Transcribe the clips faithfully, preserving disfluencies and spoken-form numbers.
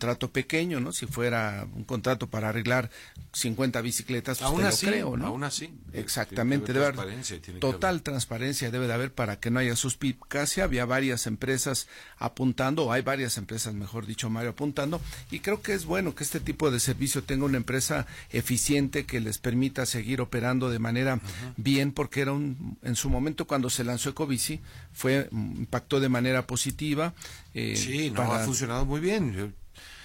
contrato pequeño, ¿no? Si fuera un contrato para arreglar cincuenta bicicletas, pues aún te así, lo creo, ¿no? Aún así. Exactamente, debe haber debe haber transparencia, total haber. transparencia debe de haber para que no haya suspicacia. Había varias empresas apuntando, o hay varias empresas, mejor dicho, Mario, apuntando, y creo que es bueno que este tipo de servicio tenga una empresa eficiente que les permita seguir operando de manera uh-huh. bien, porque era un, en su momento cuando se lanzó Ecobici, fue, impactó de manera positiva. Eh, sí, no, para... ha funcionado muy bien. Yo...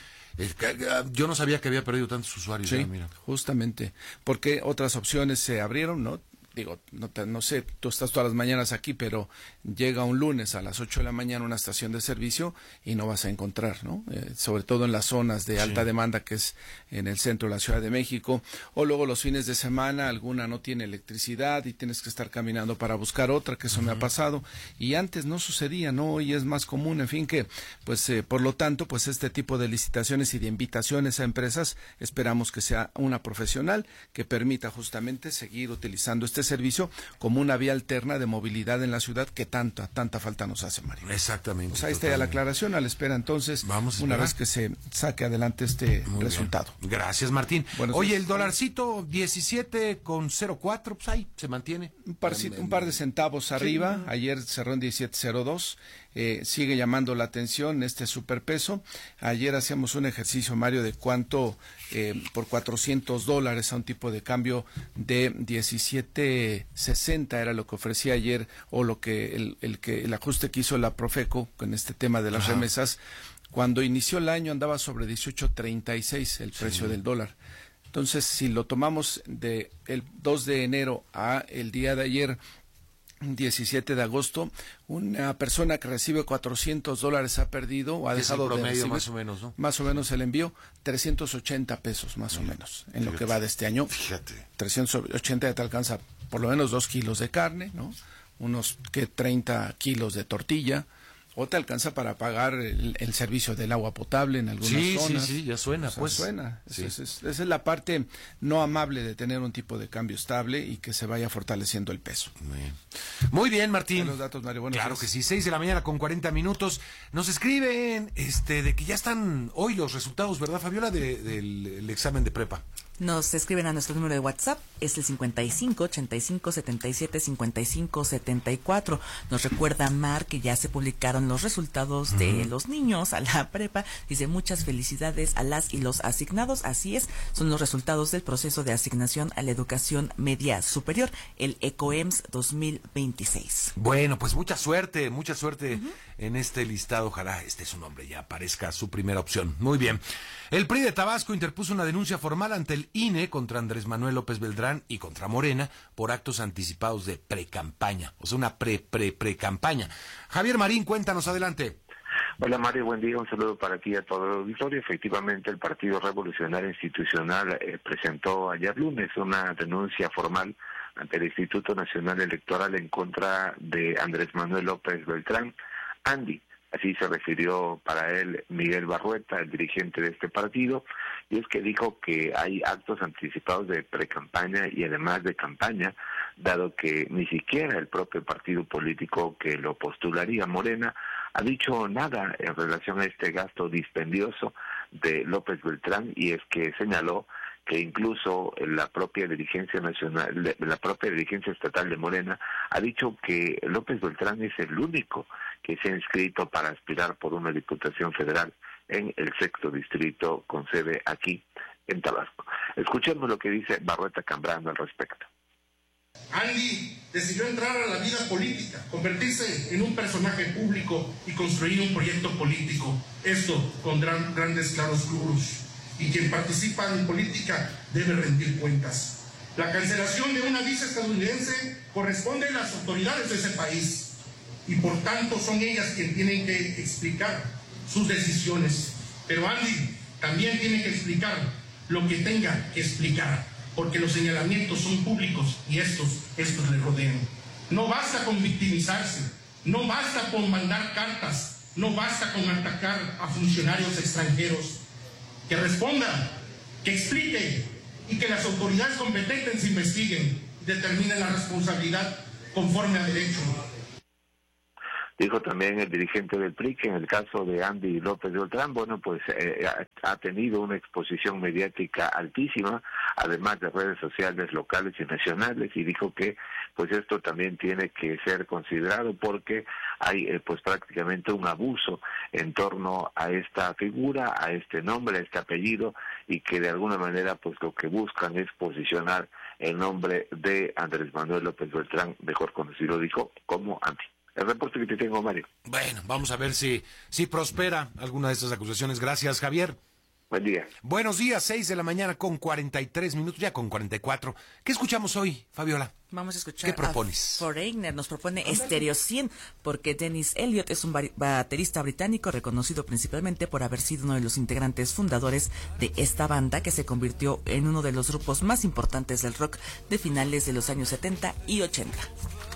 Yo no sabía que había perdido tantos usuarios. Sí, ya, mira. Justamente, porque otras opciones se abrieron, ¿no? Digo, no, te, no sé, tú estás todas las mañanas aquí, pero llega un lunes a las ocho de la mañana una estación de servicio y no vas a encontrar, ¿no? Eh, sobre todo en las zonas de alta sí. demanda, que es en el centro de la Ciudad de México, o luego los fines de semana alguna no tiene electricidad y tienes que estar caminando para buscar otra, que eso uh-huh. me ha pasado, y antes no sucedía, ¿no? Hoy es más común, en fin, que, pues, eh, por lo tanto, pues este tipo de licitaciones y de invitaciones a empresas, esperamos que sea una profesional que permita justamente seguir utilizando este servicio como una vía alterna de movilidad en la ciudad que tanta, tanta falta nos hace, Mario. Exactamente. Pues ahí está ya la aclaración, a la espera entonces, Vamos a una vez que se saque adelante este Muy resultado. Bien. Gracias, Martín. Buenos Oye, días. El dolarcito diecisiete con cero cuatro, pues ahí se mantiene. Un par, un par de centavos arriba, sí. Ayer cerró en diecisiete cero dos, eh, sigue llamando la atención este superpeso. Ayer hacíamos un ejercicio, Mario, de cuánto eh, por cuatrocientos dólares a un tipo de cambio de diecisiete sesenta era lo que ofrecía ayer, o lo que el, el que el ajuste que hizo la Profeco con este tema de las Ajá. remesas. Cuando inició el año andaba sobre dieciocho treinta y seis el precio sí. del dólar. Entonces, si lo tomamos de el dos de enero a el día de ayer, diecisiete de agosto, una persona que recibe cuatrocientos dólares ha perdido o ha es dejado el promedio, de recibir, más o menos, ¿no? Más o menos el envío, trescientos ochenta pesos más o menos, en Fíjate. Lo que va de este año. Fíjate. trescientos ochenta te alcanza por lo menos dos kilos de carne, ¿no? Unos que treinta kilos de tortilla, o te alcanza para pagar el, el servicio del agua potable en algunas sí, zonas. Sí, sí, ya suena, o sea, pues. suena. Sí. Es, es, esa es la parte no amable de tener un tipo de cambio estable y que se vaya fortaleciendo el peso. Muy bien, Muy bien Martín. Los datos, Mario, claro días. que sí, seis de la mañana con cuarenta minutos. Nos escriben este de que ya están hoy los resultados, ¿verdad, Fabiola, de, del el examen de prepa? Nos escriben a nuestro número de WhatsApp, es el cincuenta y cinco, ochenta y cinco, setenta y siete, cincuenta y cinco, setenta y cuatro. Nos recuerda Mar que ya se publicaron los resultados uh-huh. de los niños a la prepa. Dice, muchas felicidades a las y los asignados. Así es, son los resultados del proceso de asignación a la educación media superior, el ECOEMS dos mil veintiséis. Bueno, pues mucha suerte, mucha suerte uh-huh. en este listado. Ojalá este su nombre ya aparezca su primera opción. Muy bien. El P R I de Tabasco interpuso una denuncia formal ante el I N E contra Andrés Manuel López Beltrán y contra Morena por actos anticipados de precampaña, o sea, una pre-pre-pre-campaña. Javier Marín, cuéntanos, adelante. Hola Mario, buen día, un saludo para ti y a todo el auditorio. Efectivamente, el Partido Revolucionario Institucional eh, presentó ayer lunes una denuncia formal ante el Instituto Nacional Electoral en contra de Andrés Manuel López Beltrán, Andy. Así se refirió para él Miguel Barrueta, el dirigente de este partido, y es que dijo que hay actos anticipados de precampaña y además de campaña, dado que ni siquiera el propio partido político que lo postularía, Morena, ha dicho nada en relación a este gasto dispendioso de López Beltrán, y es que señaló que incluso la propia dirigencia nacional, la propia dirigencia estatal de Morena ha dicho que López Beltrán es el único que se ha inscrito para aspirar por una diputación federal en el sexto distrito con sede aquí en Tabasco. Escuchemos lo que dice Barrueta Cambrano al respecto. Andy decidió entrar a la vida política, convertirse en un personaje público y construir un proyecto político, esto con gran, grandes claroscuros. Y quien participa en política debe rendir cuentas. La cancelación de una visa estadounidense corresponde a las autoridades de ese país y por tanto son ellas quienes tienen que explicar sus decisiones. Pero Andy también tiene que explicar lo que tenga que explicar, porque los señalamientos son públicos y estos, estos le rodean. No basta con victimizarse, no basta con mandar cartas, no basta con atacar a funcionarios extranjeros. Que responda, que explique y que las autoridades competentes investiguen y determinen la responsabilidad conforme a derecho. Dijo también el dirigente del P R I que en el caso de Andy López Beltrán, bueno, pues eh, ha, ha tenido una exposición mediática altísima, además de redes sociales locales y nacionales, y dijo que pues esto también tiene que ser considerado porque hay eh, pues prácticamente un abuso en torno a esta figura, a este nombre, a este apellido, y que de alguna manera pues lo que buscan es posicionar el nombre de Andrés Manuel López Beltrán, mejor conocido, dijo, como Andy. El reporte que te tengo, Mario. Bueno, vamos a ver si, si prospera alguna de estas acusaciones. Gracias, Javier. Buen día. Buenos días, seis de la mañana con cuarenta y tres minutos, ya con cuarenta y cuatro. ¿Qué escuchamos hoy, Fabiola? Vamos a escuchar ¿Qué propones? a Foreigner, nos propone Stereo cien, porque Dennis Elliott es un baterista británico reconocido principalmente por haber sido uno de los integrantes fundadores de esta banda que se convirtió en uno de los grupos más importantes del rock de finales de los años setenta y ochenta.